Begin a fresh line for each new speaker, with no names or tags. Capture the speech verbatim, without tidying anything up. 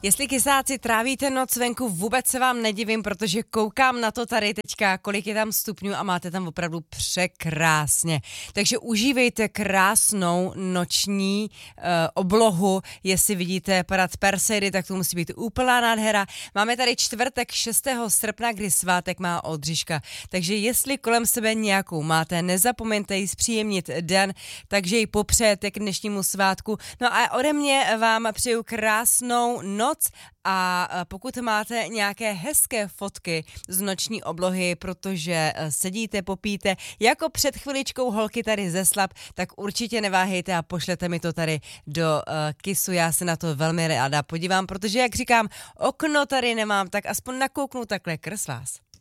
Jestli kysáci trávíte noc venku, vůbec se vám nedivím, protože koukám na to tady teďka, kolik je tam stupňů a máte tam opravdu překrásně. Takže užívejte krásnou noční uh, oblohu, jestli vidíte padat Perseidy, tak to musí být úplná nádhera. Máme tady čtvrtek šestého srpna, kdy svátek má Oldřiška, takže jestli kolem sebe nějakou máte, nezapomeňte jí zpříjemnit den, takže ji popřejete k dnešnímu svátku. No a ode mě vám přeju krásnou noc a pokud máte nějaké hezké fotky z noční oblohy, protože sedíte, popíte, jako před chviličkou holky tady ze Slap, tak určitě neváhejte a pošlete mi to tady do uh, Kisu, já se na to velmi ráda podívám, protože jak říkám, okno tady nemám, tak aspoň nakouknu takhle krz vás.